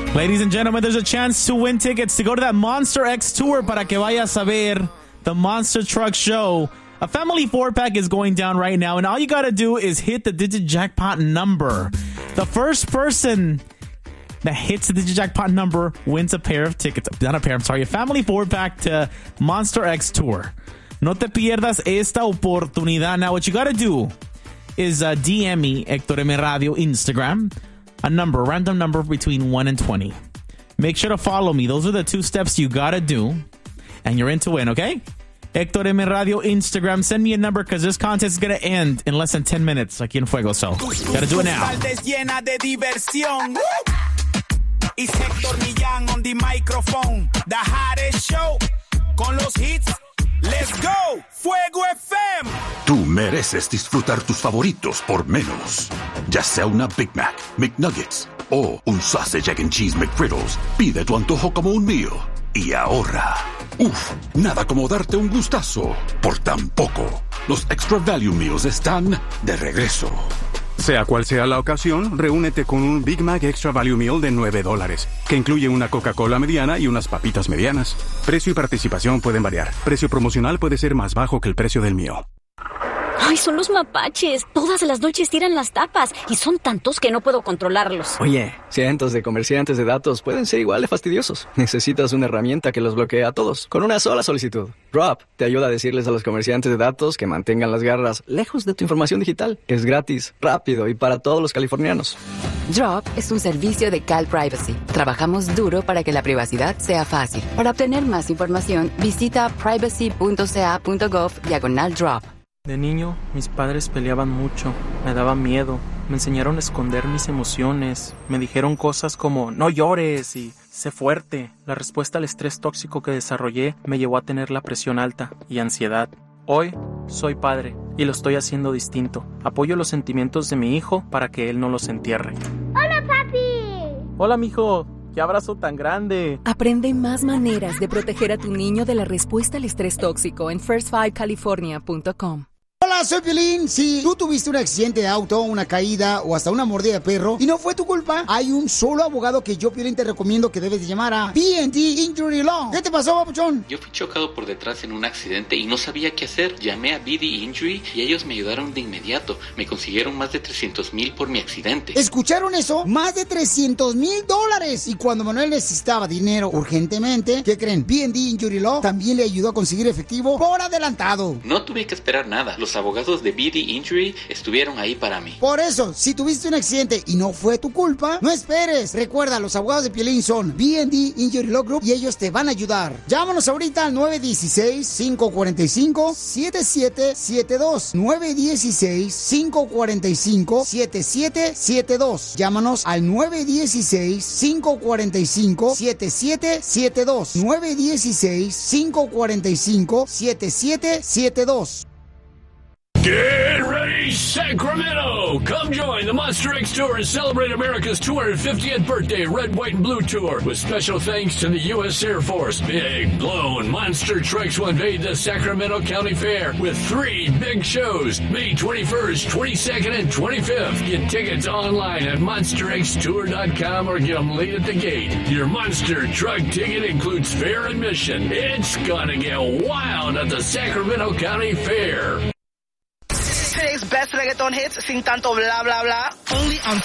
Ladies and gentlemen, there's a chance to win tickets to go to that Monster X tour para que vayas a ver the Monster Truck Show. A family 4-pack is going down right now, and all you got to do is hit the digit jackpot number. The first person that hits the digit jackpot number wins a pair of tickets. Not a pair, I'm sorry. A family 4-pack to Monster X Tour. No te pierdas esta oportunidad. Now, what you got to do is DM me, Héctor M. Radio, Instagram, a random number between 1 and 20. Make sure to follow me. Those are the 2 steps you got to do, and you're in to win, okay? Héctor M. Radio, Instagram. Send me a number because this contest is going to end in less than 10 minutes aquí en Fuego. So, got to do it now. Llena de diversión. It's Héctor Millán on the microphone. The hottest show con los hits. Let's go. Fuego FM. Tú mereces disfrutar tus favoritos por menos. Ya sea una Big Mac, McNuggets o un Sausage, Egg and Cheese McGriddles. Pide tu antojo como un mío y ahorra. Nada como darte un gustazo por tan poco. Los Extra Value Meals están de regreso. Sea cual sea la ocasión, reúnete con un Big Mac Extra Value Meal de $9, que incluye una Coca-Cola mediana y unas papitas medianas. Precio y participación pueden variar. Precio promocional puede ser más bajo que el precio del mío. ¡Ay, son los mapaches! Todas las noches tiran las tapas y son tantos que no puedo controlarlos. Oye, cientos de comerciantes de datos pueden ser igual de fastidiosos. Necesitas una herramienta que los bloquee a todos, con una sola solicitud. Drop te ayuda a decirles a los comerciantes de datos que mantengan las garras lejos de tu información digital. Es gratis, rápido y para todos los californianos. Drop es un servicio de Cal Privacy. Trabajamos duro para que la privacidad sea fácil. Para obtener más información, visita privacy.ca.gov/drop. De niño, mis padres peleaban mucho, me daba miedo, me enseñaron a esconder mis emociones, me dijeron cosas como no llores y sé fuerte. La respuesta al estrés tóxico que desarrollé me llevó a tener la presión alta y ansiedad. Hoy soy padre y lo estoy haciendo distinto. Apoyo los sentimientos de mi hijo para que él no los entierre. ¡Hola, papi! Hola, mijo. ¡Qué abrazo tan grande! Aprende más maneras de proteger a tu niño de la respuesta al estrés tóxico en first5california.com. Hola, soy Piolín. Si tú tuviste un accidente de auto, una caída o hasta una mordida de perro y no fue tu culpa, hay un solo abogado que yo, Piolín, te recomiendo que debes de llamar a B&D Injury Law. ¿Qué te pasó, papuchón? Yo fui chocado por detrás en un accidente y no sabía qué hacer. Llamé a B&D Injury y ellos me ayudaron de inmediato. Me consiguieron más de $300,000 por mi accidente. ¿Escucharon eso? Más de $300,000. Y cuando Manuel necesitaba dinero urgentemente, ¿qué creen? B&D Injury Law también le ayudó a conseguir efectivo por adelantado. No tuve que esperar nada. Los abogados de B&D Injury estuvieron ahí para mí. Por eso, si tuviste un accidente y no fue tu culpa, no esperes. Recuerda, los abogados de Piolín son B&D Injury Law Group y ellos te van a ayudar. Llámanos ahorita al 916-545-7772. 916-545-7772. Llámanos al 916-545-7772. 916-545-7772. Get ready, Sacramento! Come join the Monster X Tour and celebrate America's 250th birthday Red, White, and Blue Tour with special thanks to the U.S. Air Force. Big, blown Monster Trucks will invade the Sacramento County Fair with 3 big shows, May 21st, 22nd, and 25th. Get tickets online at monsterxtour.com or get them late at the gate. Your Monster Truck ticket includes fair admission. It's gonna get wild at the Sacramento County Fair. Today's best reggaeton hits sin tanto bla bla bla. Only on